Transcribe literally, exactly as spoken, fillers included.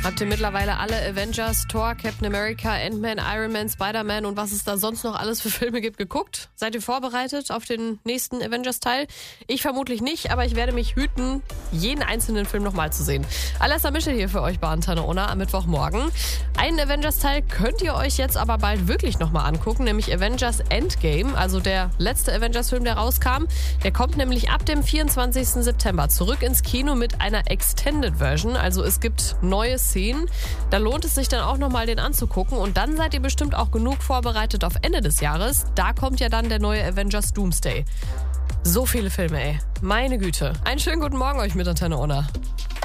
Habt ihr mittlerweile alle Avengers, Thor, Captain America, Ant-Man, Iron Man, Spider-Man und was es da sonst noch alles für Filme gibt geguckt? Seid ihr vorbereitet auf den nächsten Avengers-Teil? Ich vermutlich nicht, aber ich werde mich hüten, jeden einzelnen Film nochmal zu sehen. Alessa Mischel hier für euch bei Antenne Unna am Mittwochmorgen. Einen Avengers-Teil könnt ihr euch jetzt aber bald wirklich nochmal angucken, nämlich Avengers Endgame, also der letzte Avengers-Film, der rauskam. Der kommt nämlich ab dem vierundzwanzigsten September zurück ins Kino mit einer Extended Version, also es gibt neue Szenen. Da lohnt es sich dann auch nochmal, den anzugucken. Und dann seid ihr bestimmt auch genug vorbereitet auf Ende des Jahres. Da kommt ja dann der neue Avengers Doomsday. So viele Filme, ey. Meine Güte. Einen schönen guten Morgen euch mit Antenne Unna.